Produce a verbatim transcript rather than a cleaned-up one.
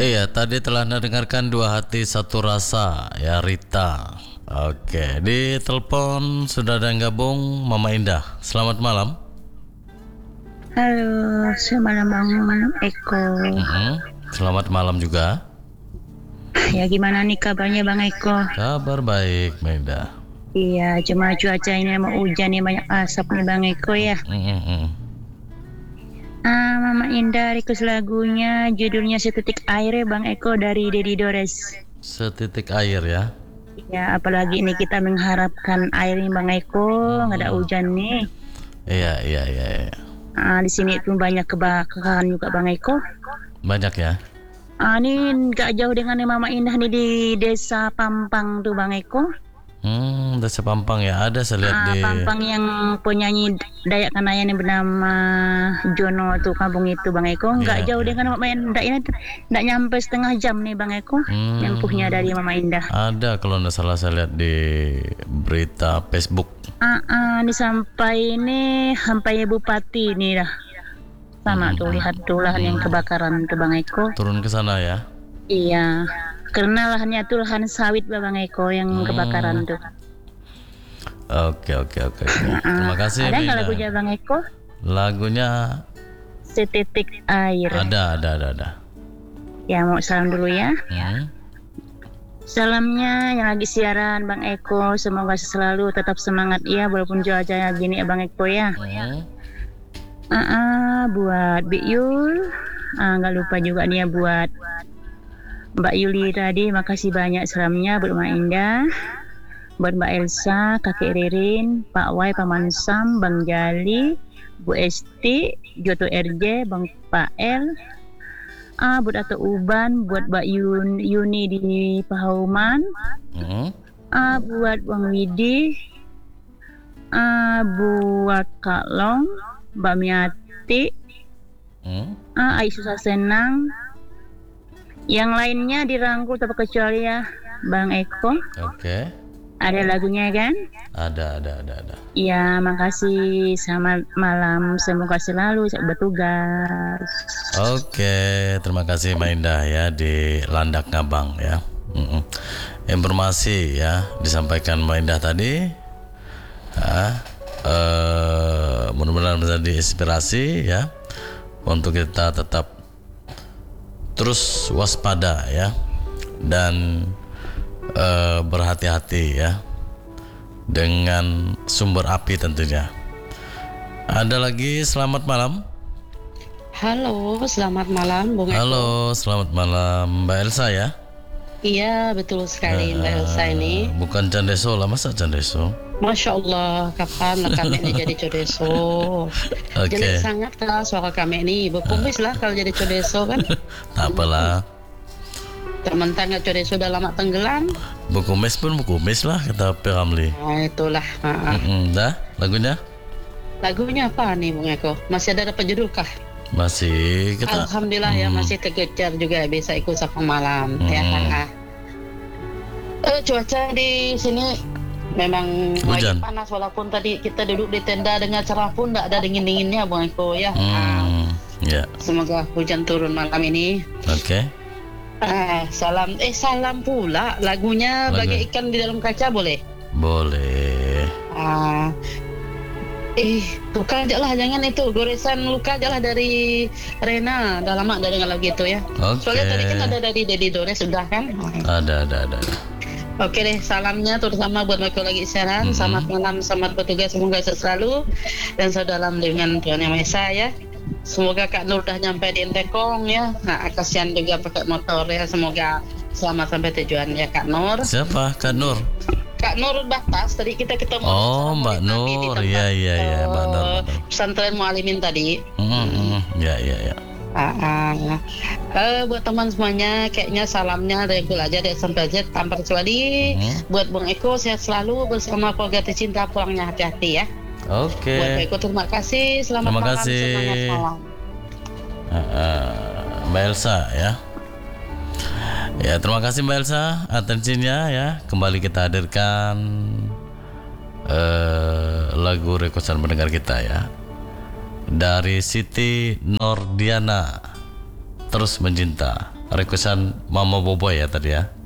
Iya, tadi telah mendengarkan Dua Hati Satu Rasa ya Rita. Oke, di telepon sudah ada yang gabung Mama Indah. Selamat malam. Halo, selamat malam Bang Eko. Mm-hmm. Selamat malam juga. Ya gimana nih kabarnya Bang Eko? Kabar baik, Mama Indah. Iya, cuma cuaca ini mau hujan nih, banyak asap nih Bang Eko ya. Mm-hmm. Ah, Mama Indah request lagunya, judulnya Setitik Air ya Bang Eko dari Dedi Dores. Setitik air ya. Ya, apalagi ini kita mengharapkan air nih Bang Eko, nggak ada hujan nih. Iya, iya, iya, iya. Ah, di sini pun banyak kebakaran juga Bang Eko. Banyak ya. Ah, ini nggak jauh dengan Mama Indah nih di Desa Pampang tuh Bang Eko. Hmm, Desa Pampang ya, ada saya lihat Ah, di Pampang yang penyanyi Dayak Kanayan yang bernama Jono tuh kampung itu Bang Eko. Nggak Iya, jauh iya. dengan Mama Indah ini, nggak nyampe setengah jam nih Bang Eko. Hmm. Nempuhnya dari Mama Indah. Ada kalau nggak salah saya lihat di berita Facebook. Ah, ah, ini sampai ini sampai Bupati nih dah. Sama tuh lihat tuh lahan yang kebakaran tuh Bang Eko. Turun ke sana ya. Iya. Karena lahannya tuh lahan sawit Bang Eko yang Hmm. kebakaran tuh. Oke, oke, oke. Terima kasih. Ada nggak Mama. lagunya Bang Eko? Lagunya Setitik Air. ada, ada, ada, ada. Ya mau salam dulu ya. Hmm. Salamnya yang lagi siaran Bang Eko, semoga selalu tetap semangat ya walaupun cuacanya gini ya Bang Eko ya. Hmm. Ah, ah, buat Bik Yul, ah, nggak lupa juga nih ya buat Mbak Yuli tadi, makasih banyak salamnya buat Mbak Indah, buat Mbak Elsa, Kakek Ririn, Pak Wai, Paman Sam, Bang Jali, Bu Esti, Joto R J, Bang Pael, ah, buat Ato Uban, buat Mbak Yun, Yuni di Pahauman, Hmm. ah, buat Bang Widi, ah, buat Kak Long, Mbak Miati, Hmm. ah, Ai Susah Senang, yang lainnya dirangkul tanpa kecuali ya Bang Eko. Oke. Ada lagunya kan? Ada, ada, ada, ada. Ya, makasih. Selamat malam. Semoga selalu bertugas. Oke, terima kasih Mbak Indah ya di Landak Ngabang ya. Mm-mm. Informasi ya disampaikan Mbak Indah tadi. Ya, eh, mudah-mudahan menjadi inspirasi ya untuk kita tetap terus waspada ya dan eh, berhati-hati ya dengan sumber api tentunya. Ada lagi selamat malam. Halo, selamat malam, Bung Eko. Halo, selamat malam Mbak Elsa ya. Iya, betul sekali Mbak Elsa ini. Bukan Candeso lah, masa Candeso? Masya Allah, kapan lah kami ini jadi codeso. Oke. Jelek sangat lah suara kami ini. Berkumis lah kalau jadi codeso kan. Tak apalah. Teman-teman codeso udah lama tenggelam. Bukumis pun bukumis lah kata Piramli. Nah, itulah. Ha-ha. Mm-mm, dah, lagunya Lagunya apa nih Bung Eko? Masih ada dapat judul kah? masih kita. Alhamdulillah ya, masih tergejar juga bisa ikut Sapang Malam. Ya, ha-ha. Eh, cuaca di sini memang Hujan. lagi panas, walaupun tadi kita duduk di tenda dengan cerah pun tidak ada dingin-dinginnya Bung Eko ya. Ah, Hmm, ya, semoga hujan turun malam ini. oke. Ah, salam eh salam pula lagunya Lagu. Bagai Ikan di Dalam Kaca boleh? Boleh. Ah, eh luka aja lah, jangan itu goresan luka aja lah dari Rena. Udah lama ada dengar lagu itu ya. Oke. Soalnya tadi kan ada dari Dedi Dores sudah kan. Ada, ada, ada. ada. Oke deh, salamnya terutama buat mereka lagi siaran. Mhm. Selamat malam, selamat bertugas, semoga sehat selalu dan saudara dengan Tuhan Yang Maha Esa ya. Semoga Kak Nur udah nyampe di Entekong ya. Nah, kasihan juga pakai motor ya. Semoga selamat sampai tujuan ya Kak Nur. Siapa? Kak Nur. Kak Nur Batas tadi kita ketemu. Oh, sama Mbak murid Nabi di Nur. tempat, Iya, iya, iya, Mbak Nur, eh, Mbak Nur. Pesantren Mualimin tadi. Hmm, hmm, ya, ya, ya. Ah, ah. Eh, buat teman semuanya, kayaknya salamnya regul aja deh sampai aja tanpa kecuali. Hmm. Buat Bung Eko sehat selalu bersama keluarga tercinta, pulangnya hati-hati ya. Oke. Buat Bung Eko terima kasih, selamat Terima malam, kasih. semangat malam. Uh, uh, Mbak Elsa ya. Ya, terima kasih Mbak Elsa atensinya ya. Kembali kita hadirkan uh, lagu requestan pendengar kita ya. Dari Siti Nordiana, Terus Mencinta. requestan Mama Boboy ya tadi ya.